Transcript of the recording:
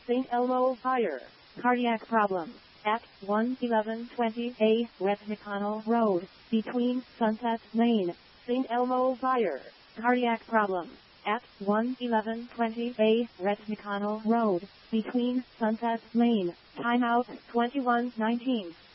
St. Elmo Fire. Cardiac problem. At 11120A West McConnell Road, between Sunset Lane. St. Elmo Fire. Cardiac problem. At 11120A West McConnell Road, between Sunset Lane. Timeout 21:19.